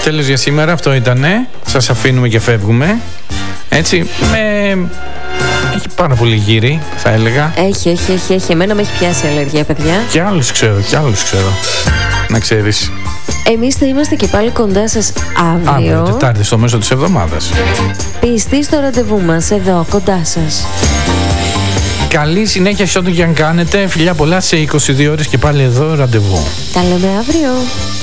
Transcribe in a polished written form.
Τέλος για σήμερα, αυτό ήτανε. Σας αφήνουμε και φεύγουμε. Έτσι, έχει πάρα πολύ γύρι, θα έλεγα. Έχει. Εμένα με έχει πιάσει αλλεργία, παιδιά. Και άλλους ξέρω. Να ξέρεις. Εμείς θα είμαστε και πάλι κοντά σας αύριο. Τετάρτη, στο μέσο της εβδομάδας. Πιστοί στο ραντεβού μας, εδώ, κοντά σας. Καλή συνέχεια σε ό,τι και αν κάνετε. Φιλιά πολλά, σε 22 ώρες και πάλι εδώ ραντεβού. Τα λέμε αύριο.